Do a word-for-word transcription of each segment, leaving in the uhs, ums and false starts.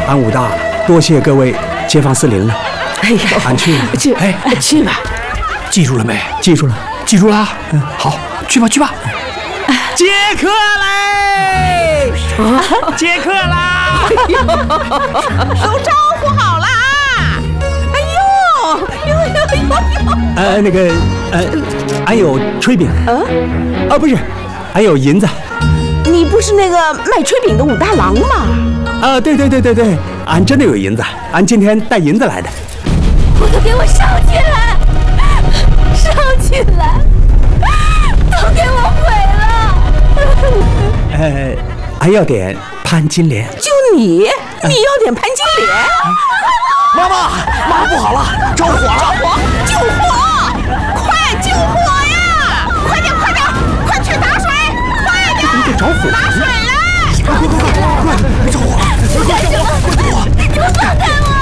俺武大多谢各位街坊四邻了。 哎呀， 俺去了。 去，哎，去吧。 记住了没？ 记住了， 记住了。嗯，好，去吧，去吧。 接客嘞！啊，接客啦！ 都招呼好了啊！哎呦，呦呦呦呦！ 呃，那个，呃，俺有炊饼。 嗯， 啊，不是，俺有银子。 你不是那个卖炊饼的武大郎吗？ 啊，对对对对对，俺真的有银子，俺今天带银子来的。 我都给我烧起来，烧起来，都给我毁了。 呃，俺要点潘金莲。 就你，你要点潘金莲？ 妈妈，妈妈不好了，着火了！ 救火！快救火呀！快点快点，快去打水！快点！ 怎么着火？ 打水来！ 快快快快快！着火了！快救我！快救我！ 你们放开我！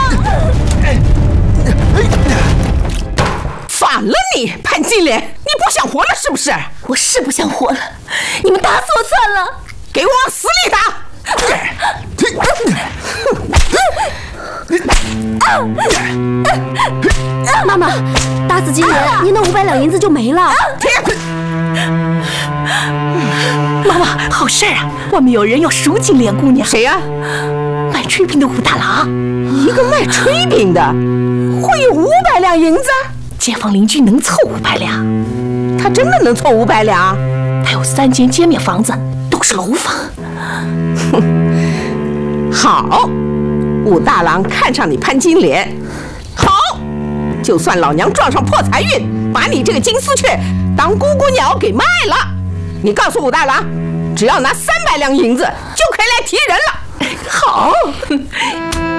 反了你，潘金莲，你不想活了是不是？ 我是不想活了，你们打死我算了。 给我往死里打！ 妈妈，打死金莲，您那五百两银子就没了。妈妈，好事啊！外面有人要赎金莲姑娘。 谁呀？ 卖炊饼的武大郎。 一个卖炊饼的，会有五百两银子？ 街坊邻居能凑五百两？ 他真的能凑五百两？ 他有三间街面房子，都是楼房。 好，武大郎看上你潘金莲，好，就算老娘撞上破财运，把你这个金丝雀当姑姑鸟给卖了，你告诉武大郎，只要拿三百两银子就可以来提人了。 好，